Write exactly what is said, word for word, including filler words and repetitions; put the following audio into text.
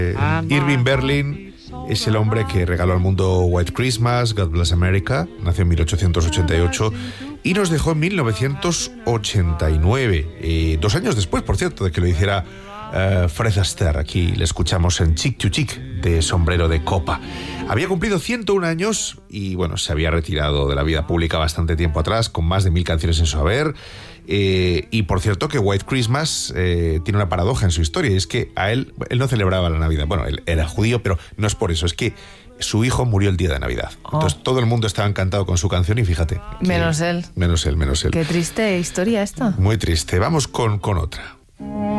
Eh, Irving Berlin es el hombre que regaló al mundo White Christmas, God Bless America, nació en mil ochocientos ochenta y ocho y nos dejó en mil novecientos ochenta y nueve, eh, dos años después, por cierto, de que lo hiciera uh, Fred Astaire. Aquí le escuchamos en Chic to Chic, de Sombrero de Copa. Había cumplido ciento un años y, bueno, se había retirado de la vida pública bastante tiempo atrás, con más de mil canciones en su haber. Eh, y por cierto que White Christmas eh, tiene una paradoja en su historia, y es que a él, él no celebraba la Navidad. Bueno, él era judío, pero no es por eso, es que su hijo murió el día de Navidad. Oh. Entonces todo el mundo estaba encantado con su canción y fíjate. Que, menos él. Menos él, menos él. Qué triste historia esta. Muy triste. Vamos con, con otra.